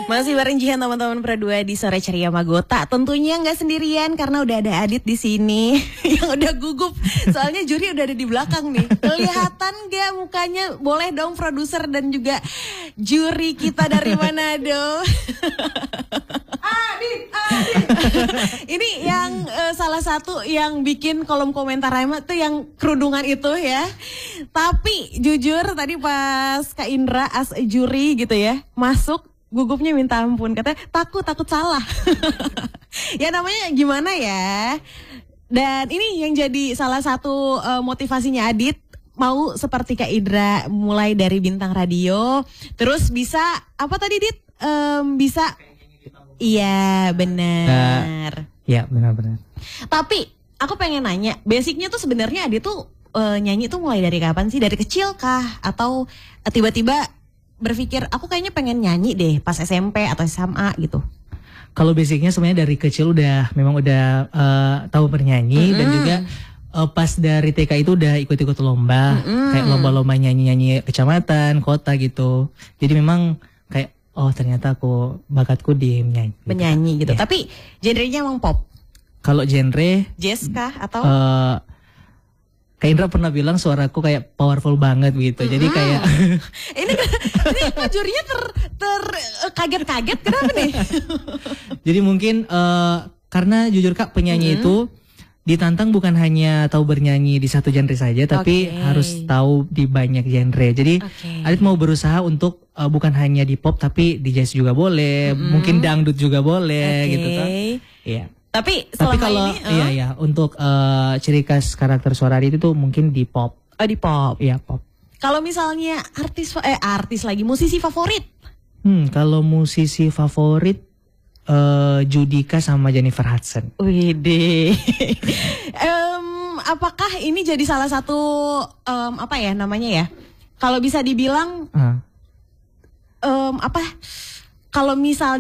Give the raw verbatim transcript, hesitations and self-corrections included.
Masih bareng Jihan teman-teman Perdua di Sore Ceria Magota. Tentunya nggak sendirian karena udah ada Adit di sini yang udah gugup. Soalnya juri udah ada di belakang nih. Kelihatan nggak mukanya? Boleh dong produser dan juga juri kita dari Manado. Adit, Adit. Ini yang uh, salah satu yang bikin kolom komentar Rema tuh yang kerudungan itu ya. Tapi jujur tadi pas Kak Indra as juri gitu ya masuk, gugupnya minta ampun, katanya takut takut salah. Ya namanya gimana ya. Dan ini yang jadi salah satu uh, motivasinya Adit, mau seperti Kak Indra, mulai dari bintang radio, terus bisa apa tadi Dit? Um, bisa, iya benar. Iya benar-benar. Tapi aku pengen nanya, basicnya tuh sebenarnya Adit tuh uh, nyanyi tuh mulai dari kapan sih? Dari kecil kah? Atau uh, tiba-tiba berpikir aku kayaknya pengen nyanyi deh pas S M P atau S M A gitu? Kalau basicnya sebenarnya dari kecil udah memang udah uh, tahu bernyanyi, mm-hmm. dan juga uh, pas dari T K itu udah ikut-ikut lomba, mm-hmm. kayak lomba-lomba nyanyi-nyanyi kecamatan, kota gitu. Jadi memang kayak oh ternyata aku bakatku di menyanyi. Menyanyi gitu. Ya. Tapi genrenya emang pop. Kalau genre jazz kah atau? Uh, Kak Indra pernah bilang suaraku kayak powerful banget gitu. Mm-hmm. Jadi kayak ini ini kok jurinya ter ter kaget-kaget kenapa nih? Jadi mungkin uh, karena jujur Kak, penyanyi mm-hmm. itu ditantang bukan hanya tahu bernyanyi di satu genre saja, tapi okay. harus tahu di banyak genre. Jadi okay. Adit mau berusaha untuk uh, bukan hanya di pop tapi di jazz juga boleh, mm-hmm. mungkin dangdut juga boleh okay. gitu kan. Iya. Tapi Tapi kalau ini, uh, iya ya untuk uh, ciri khas karakter suara Adit itu mungkin di pop. Oh di pop. Iya pop. Kalau misalnya artis eh artis lagi musisi favorit? Hmm kalau musisi favorit uh, Judika sama Jennifer Hudson. Widih. um, apakah ini jadi salah satu um, apa ya namanya ya? Kalau bisa dibilang uh. um, apa? Kalau misalnya